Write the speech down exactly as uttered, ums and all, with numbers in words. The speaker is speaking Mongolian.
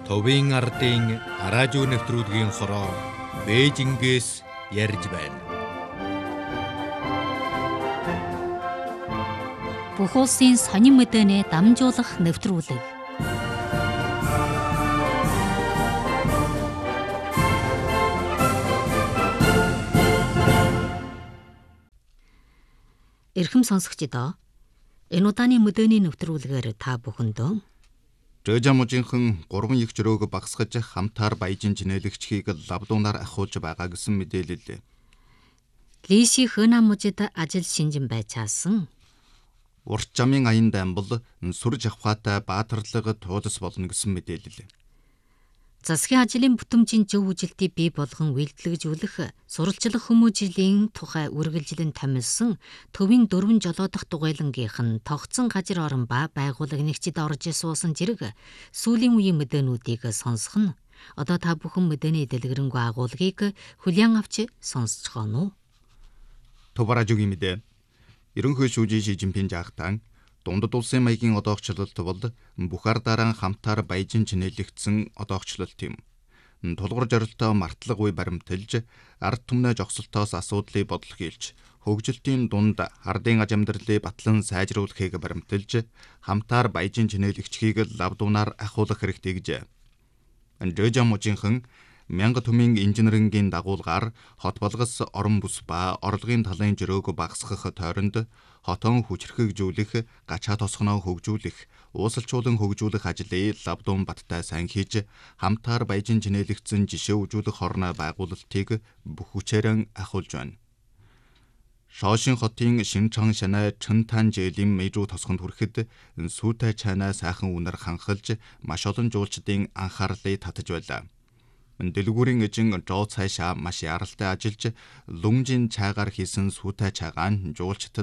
Товын ардын радио нэвтрүүлгийн хороо Бээжингээс ярьж байна. Бүх улсын сонин мэдээний дамжуулах нэвтрүүлэг. Эрхэм сонсогчдоо, энэ удааны мэдээний нэвтрүүлгээр та бүхэндөө Жожамужийнхан гурван их жөрөөг багсгаж хамтаар баяжин чинэлэгчхийг лавдуунаар ахуулж байгаа гэсэн мэдээлэл. Лиши хönамужид ажил шинжин байчаасан. Урт жамын аян дамбал сүрж авахтай баатарлаг туулас болно гэсэн мэдээлэл. Засгийн ажлын бүтэмжийн зөв үжилтийг бий болгон үйлдэлжүүлэх сурвалжлах хүмүүжлийн тухай үргэлжлэн томилсон төвийн дөрвөн жолоодох дугуйлангийнх нь тогтсон газар орон ба байгууллага нэгчид орж суусан зэрэг сүүлийн үеийн мэдээнүүдийг сонсох нь одоо та бүхэн мэдээний дэлгэрэнгүй агуулгыг хүлээн авч сонсцгоно. Товаражугийн мэдээ. Ерөнхий шүүжийн Ши Жинпин жаахтан Дундад улсын маягийн одоогчлолт бол Бүхардараа хамтаар баяжин чинэлэгдсэн одоогчлолт юм. Тулгуур зорилтоо мартлаг үе баримталж, ард түмнээ жогсолтоос асуудлыг бодлохийлж, хөгжилтийн дунд ардын аж амьдралыг батлан сайжруулахыг баримталж, хамтаар баяжин чинэлэгчхийг лавдуунаар ахуулах хэрэгтэй гэж. Жожамужийнхан мянга түмийн инженерингийн дагуулгаар хот болгос орон бүс ба орлогын талын жөрөөг багасгах тойронд хотон хүчрхэгжүүлэх, гачаа тосгоноо хөгжүүлэх, уусалчуулан хөгжүүлэх ажлыг лавдуун баттай сайн хийж хамтаар баяжин чинэлэгдсэн жишээ үзүүлэх хорноо байгуулалтыг бүх хүчээрэн ахуулж байна. Шоошин хотын Шинчан шанаа Чэнтан жээлийн мэйжүү тосгонд хүрэхэд сүйтэй чанаа сайхан үнэр ханхалж маш олон жуулчдын анхаарлыг татаж байлаа. Дэлгүүрийн эжин Жоо цаашаа маш яралтай ажиллаж лүнжин чаагаар хийсэн сүйтэй чагаа нь жуулчдад